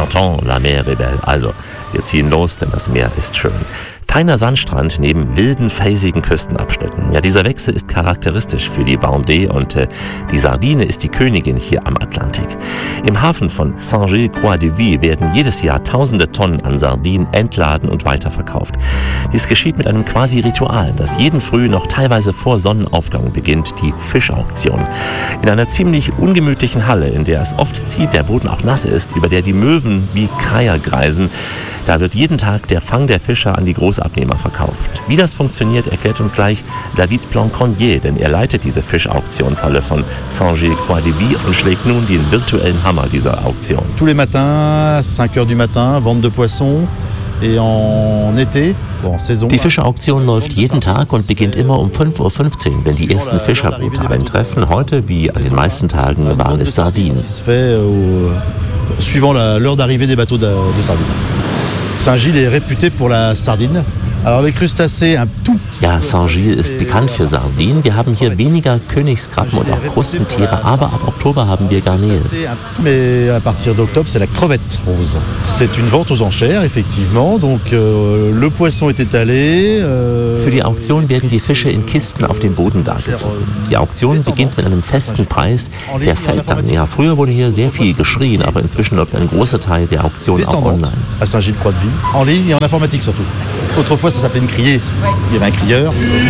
Partons, la mer est belle. Also, wir ziehen los, denn das Meer ist schön. Feiner Sandstrand neben wilden, felsigen Küstenabschnitten. Ja, dieser Wechsel ist charakteristisch für die Vendée und die Sardine ist die Königin hier am Atlantik. Im Hafen von Saint-Gilles-Croix-de-Vie werden jedes Jahr tausende Tonnen an Sardinen entladen und weiterverkauft. Dies geschieht mit einem quasi Ritual, das jeden Früh noch teilweise vor Sonnenaufgang beginnt, die Fischauktion. In einer ziemlich ungemütlichen Halle, in der es oft zieht, der Boden auch nass ist, über der die Möwen wie Kreier kreisen. Da wird jeden Tag der Fang der Fischer an die Großabnehmer verkauft. Wie das funktioniert, erklärt uns gleich David Planconnier, denn er leitet diese Fischauktionshalle von Saint-Gilles-Croix-de-Vie und schlägt nun den virtuellen Hammer dieser Auktion. Tous les matins, 5 heures du matin, vente de poissons. Et en été, Saison. Die Fischeauktion läuft jeden Tag und beginnt immer um 5:15 Uhr, wenn die ersten Fischerboote eintreffen. Heute, wie an den meisten Tagen, waren es Sardinen. Suivant l'heure d'arrivée des bateaux de sardines. Saint-Gilles est réputé pour la sardine. Alors les crustacés, ja, Saint-Gilles ist bekannt für Sardinen. Wir haben hier weniger Königskrabben und auch Krustentiere, aber ab Oktober haben wir Garnelen. Mais à partir d'octobre, c'est la crevette rose. C'est une vente aux enchères, effectivement. Donc le poisson est étalé. Für die Auktion werden die Fische in Kisten auf dem Boden dargeboten. Die Auktion beginnt mit einem festen Preis, der fällt dann. Ja, früher wurde hier sehr viel geschrien, aber inzwischen läuft ein großer Teil der Auktion auch online. À Saint-Gilles-Croix-de-Vie, en ligne et en informatique surtout. Autrefois, ça s'appelait une criée. Il y avait un crieur.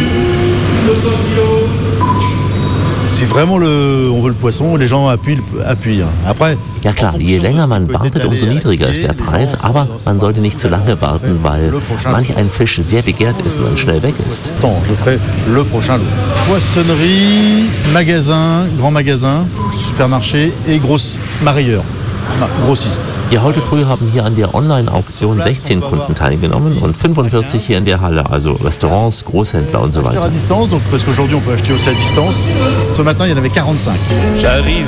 Si vraiment on veut le poisson, les gens appuient. Après, ja klar, je länger man wartet, umso niedriger ist der Preis, aber man sollte nicht zu lange warten, weil manch ein Fisch sehr begehrt ist und dann schnell weg ist. Je ferai le prochain lot. Poissonnerie, magasin, grand magasin, supermarché et grosse marailleur. Grossiste. Ja, heute früh haben hier an der Online-Auktion 16 Kunden teilgenommen und 45 hier in der Halle, also Restaurants, Großhändler und so weiter. À distance, donc parce qu'aujourd'hui on peut acheter aussi à distance. Ce matin, il y en avait 45.